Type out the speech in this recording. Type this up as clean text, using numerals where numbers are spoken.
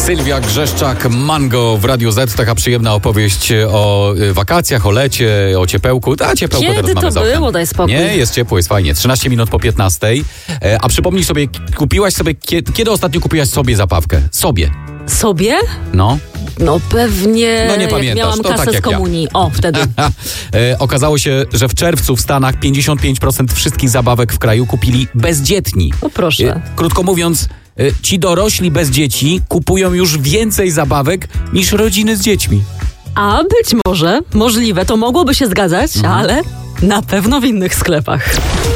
Sylwia Grzeszczak, Mango w Radiu Z. Taka przyjemna opowieść o wakacjach, o lecie, o ciepełku. A ciepełko Kiedy teraz mamy to za oknem. było? Daj spokój. Nie, jest ciepło, jest fajnie. 13 minut po 15. A przypomnij sobie, kupiłaś sobie... Kiedy ostatnio kupiłaś sobie zabawkę? Sobie. Sobie? No. No pewnie. No nie jak pamiętasz, miałam to kasę tak z jak ja. komunii. O, wtedy. Okazało się, że w czerwcu w Stanach 55% wszystkich zabawek w kraju kupili bezdzietni. No proszę. Krótko mówiąc, ci dorośli bez dzieci kupują już więcej zabawek niż rodziny z dziećmi. A być może, możliwe, to mogłoby się zgadzać, ale na pewno w innych sklepach.